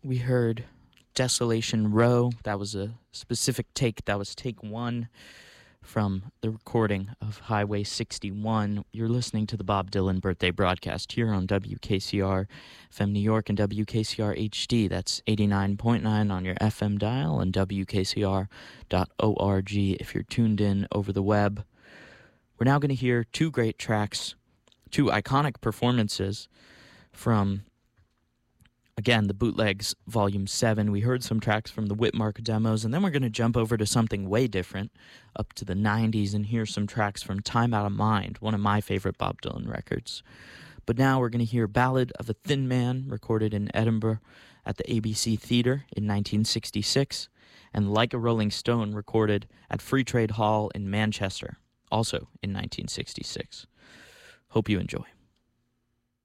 we heard Desolation Row. That was a specific take. That was take one from the recording of Highway 61. You're listening to the Bob Dylan birthday broadcast here on WKCR FM New York and WKCR HD. That's 89.9 on your FM dial and WKCR.org if you're tuned in over the web. We're now going to hear two great tracks, two iconic performances from, again, the Bootlegs Volume 7. We heard some tracks from the Whitmark demos, and then we're going to jump over to something way different, up to the 90s, and hear some tracks from Time Out of Mind, one of my favorite Bob Dylan records. But now we're going to hear Ballad of a Thin Man, recorded in Edinburgh at the ABC Theatre in 1966, and Like a Rolling Stone, recorded at Free Trade Hall in Manchester, also in 1966. Hope you enjoy.